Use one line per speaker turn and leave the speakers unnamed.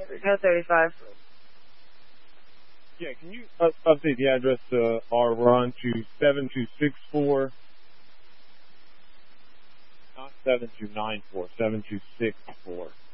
No 35.
Yeah, can you update the address to we're on to 7264, not 7294, 7264.